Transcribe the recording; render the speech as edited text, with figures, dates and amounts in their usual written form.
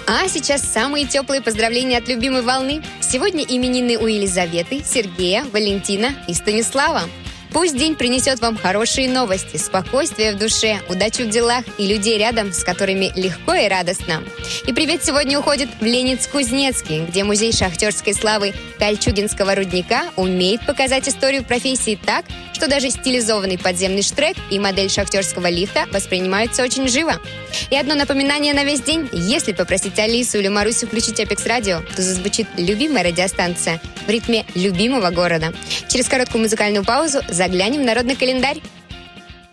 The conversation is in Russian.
А сейчас самые теплые поздравления от любимой волны. Сегодня именины у Елизаветы, Сергея, Валентина и Станислава. Пусть день принесет вам хорошие новости, спокойствие в душе, удачу в делах и людей рядом, с которыми легко и радостно. И привет сегодня уходит в Ленинск-Кузнецкий, где музей шахтерской славы Кольчугинского рудника умеет показать историю профессии так, что даже стилизованный подземный штрек и модель шахтерского лифта воспринимаются очень живо. И одно напоминание на весь день: если попросить Алису или Марусю включить Апекс Радио, то зазвучит любимая радиостанция в ритме любимого города. Через короткую музыкальную паузу заглянем в народный календарь.